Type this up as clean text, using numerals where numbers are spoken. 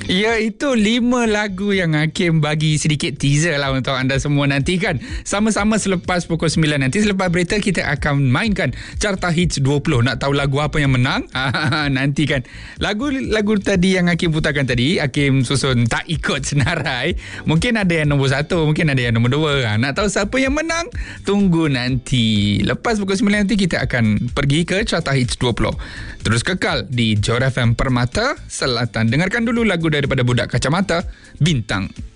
Ya, itu 5 lagu yang Hakim bagi sedikit teaser lah untuk anda semua nantikan. Sama-sama selepas pukul 9 nanti. Selepas berita kita akan mainkan Carta Hits 20. Nak tahu lagu apa yang menang? Nantikan. Lagu tadi yang Hakim putarkan tadi, Hakim susun tak ikut senarai. Mungkin ada yang nombor 1, mungkin ada yang nombor 2. Nak tahu siapa yang menang? Tunggu nanti. Lepas pukul 9 nanti kita akan pergi ke Carta Hits 20. Terus kekal di Johor FM Permata Selatan. Dengarkan dulu lagu daripada Budak Kacamata, Bintang.